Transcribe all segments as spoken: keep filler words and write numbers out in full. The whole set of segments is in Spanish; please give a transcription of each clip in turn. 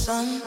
Son.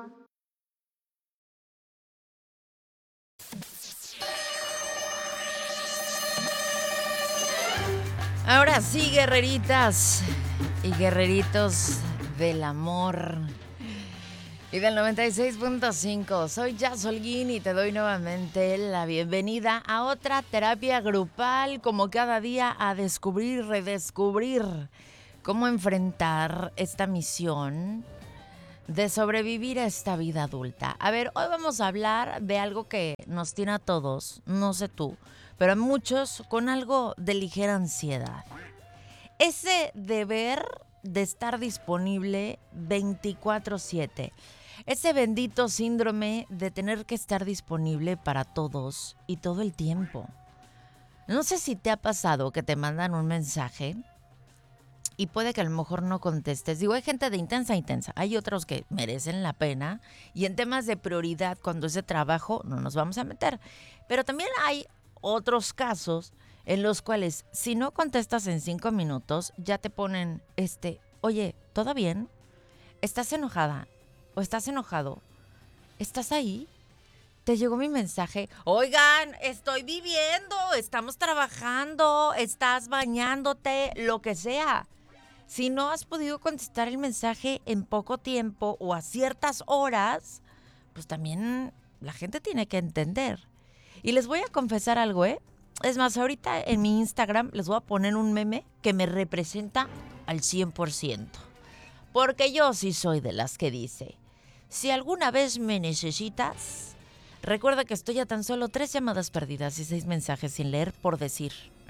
Ahora sí, guerreritas y guerreritos del amor y del noventa y seis punto cinco. Soy Jazz Holguín y te doy nuevamente la bienvenida a otra terapia grupal, como cada día, a descubrir y redescubrir cómo enfrentar esta misión de sobrevivir a esta vida adulta. A ver, hoy vamos a hablar de algo que nos tiene a todos, no sé tú, pero a muchos con algo de ligera ansiedad. Ese deber de estar disponible veinticuatro siete. Ese bendito síndrome de tener que estar disponible para todos y todo el tiempo. No sé si te ha pasado que te mandan un mensaje y puede que a lo mejor no contestes. Digo, hay gente de intensa a intensa. Hay otros que merecen la pena. Y en temas de prioridad, cuando es de trabajo, no nos vamos a meter. Pero también hay otros casos en los cuales, si no contestas en cinco minutos, ya te ponen, este, oye, ¿todo bien? ¿Estás enojada? ¿O estás enojado? ¿Estás ahí? ¿Te llegó mi mensaje? Oigan, estoy viviendo, estamos trabajando, estás bañándote, lo que sea. Si no has podido contestar el mensaje en poco tiempo o a ciertas horas, pues también la gente tiene que entender. Y les voy a confesar algo, ¿eh? Es más, ahorita en mi Instagram les voy a poner un meme que me representa al cien por ciento. Porque yo sí soy de las que dice, si alguna vez me necesitas, recuerda que estoy a tan solo tres llamadas perdidas y seis mensajes sin leer por decir.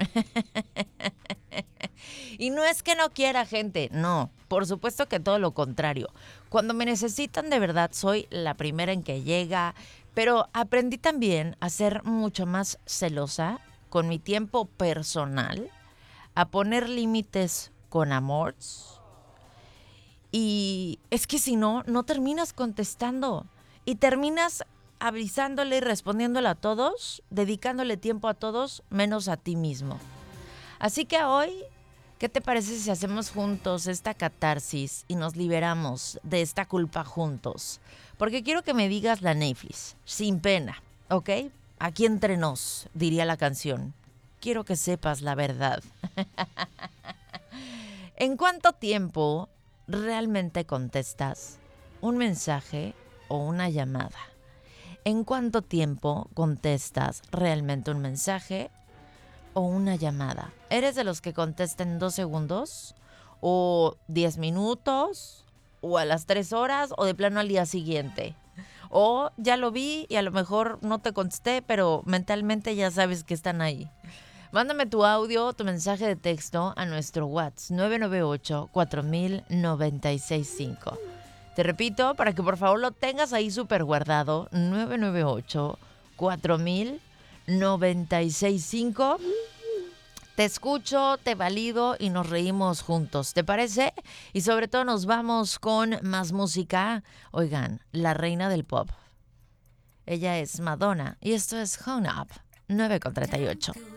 Y no es que no quiera gente, no, por supuesto que todo lo contrario. Cuando me necesitan de verdad soy la primera en que llega, pero aprendí también a ser mucho más celosa con mi tiempo personal, a poner límites con amor. Y es que si no, no terminas contestando y terminas avisándole y respondiéndole a todos, dedicándole tiempo a todos, menos a ti mismo. Así que hoy, ¿qué te parece si hacemos juntos esta catarsis y nos liberamos de esta culpa juntos? Porque quiero que me digas la Netflix, sin pena, ¿ok? Aquí entre nos, diría la canción. Quiero que sepas la verdad. ¿En cuánto tiempo realmente contestas un mensaje o una llamada? ¿En cuánto tiempo contestas realmente un mensaje o una llamada? ¿Eres de los que contestan en dos segundos? ¿O diez minutos? ¿O a las tres horas? ¿O de plano al día siguiente? O ya lo vi y a lo mejor no te contesté, pero mentalmente ya sabes que están ahí. Mándame tu audio, tu mensaje de texto a nuestro WhatsApp nueve nueve ocho, cuatro mil, nueve seis cinco. Te repito, para que por favor lo tengas ahí súper guardado, nueve nueve ocho, cuatro mil, nueve seis cinco. Te escucho, te valido y nos reímos juntos, ¿te parece? Y sobre todo nos vamos con más música. Oigan, la reina del pop. Ella es Madonna y esto es Hung Up, nueve con treinta y ocho.